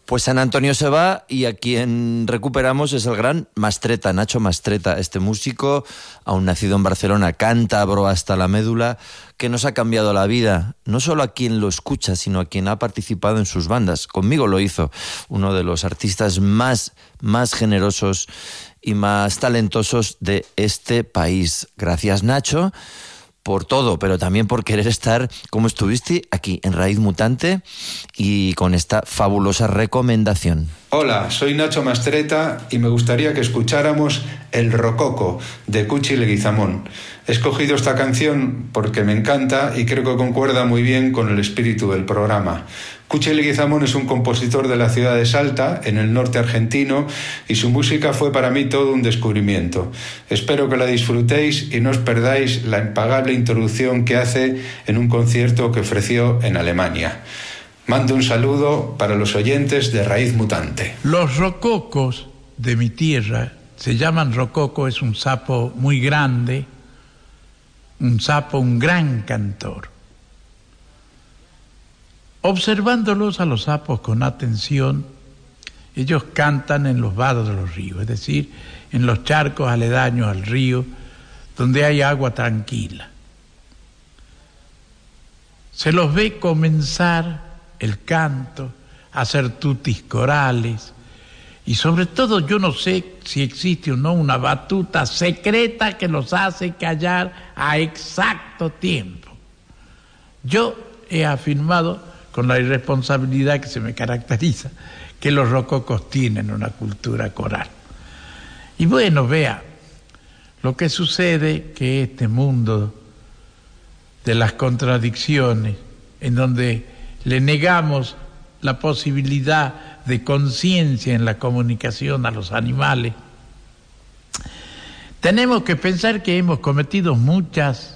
Pues San Antonio se va y a quien recuperamos es el gran Mastretta, Nacho Mastretta, este músico, aún nacido en Barcelona, cántabro hasta la médula, que nos ha cambiado la vida, no solo a quien lo escucha, sino a quien ha participado en sus bandas. Conmigo lo hizo, uno de los artistas más generosos y más talentosos de este país. Gracias, Nacho, por todo, pero también por querer estar, como estuviste, aquí en Raíz Mutante y con esta fabulosa recomendación. Hola, soy Nacho Mastretta y me gustaría que escucháramos El Rococo de Cuchi Leguizamón. He escogido esta canción porque me encanta y creo que concuerda muy bien con el espíritu del programa. Cuchi Leguizamón es un compositor de la ciudad de Salta, en el norte argentino, y su música fue para mí todo un descubrimiento. Espero que la disfrutéis y no os perdáis la impagable introducción que hace en un concierto que ofreció en Alemania. Mando un saludo para los oyentes de Raíz Mutante. Los rococos de mi tierra se llaman rococo, es un sapo muy grande, un gran cantor. Observándolos a los sapos con atención, ellos cantan en los vados de los ríos, es decir, en los charcos aledaños al río, donde hay agua tranquila. Se los ve comenzar el canto, hacer tutis corales, y sobre todo yo no sé si existe o no una batuta secreta que los hace callar a exacto tiempo. Yo he afirmado, con la irresponsabilidad que se me caracteriza, que los rococos tienen una cultura coral. Y bueno, vea, lo que sucede que este mundo de las contradicciones, en donde le negamos la posibilidad de conciencia en la comunicación a los animales, tenemos que pensar que hemos cometido muchas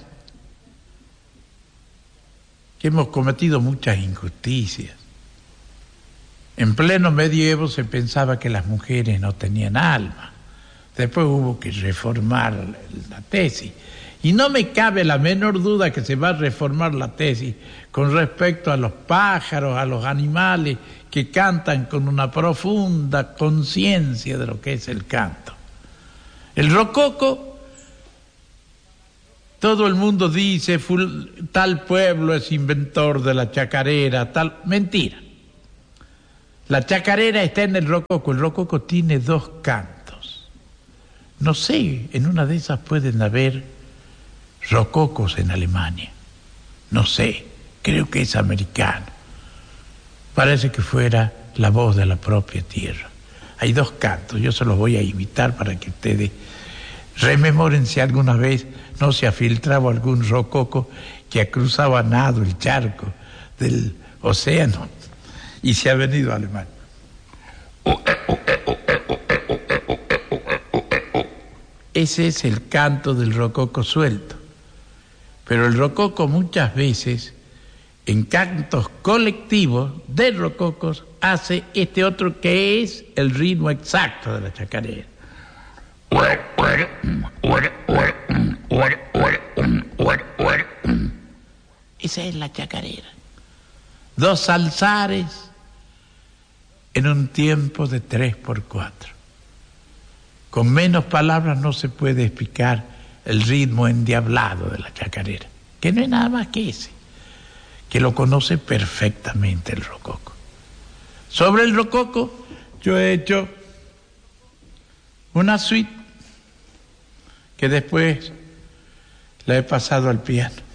injusticias. En pleno medievo se pensaba que las mujeres no tenían alma. Después hubo que reformar la tesis. Y no me cabe la menor duda que se va a reformar la tesis con respecto a los pájaros, a los animales que cantan con una profunda conciencia de lo que es el canto. El rococo, todo el mundo dice, tal pueblo es inventor de la chacarera, tal... Mentira. La chacarera está en el rococo tiene 2 cantos. No sé, en una de esas pueden haber rococos en Alemania. No sé, creo que es americano. Parece que fuera la voz de la propia tierra. Hay 2 cantos, yo se los voy a imitar para que ustedes rememoren si alguna vez no se ha filtrado algún rococo que ha cruzado a nado el charco del océano y se ha venido a Alemania. Ese es el canto del rococo suelto. Pero el rococo muchas veces, en cantos colectivos de rococos, hace este otro que es el ritmo exacto de la chacarera. Esa es la chacarera. 2 alzares en un tiempo de 3x4. Con menos palabras no se puede explicar el ritmo endiablado de la chacarera, que no es nada más que ese, que lo conoce perfectamente el rococo. Sobre el rococo yo he hecho una suite que después la he pasado al piano.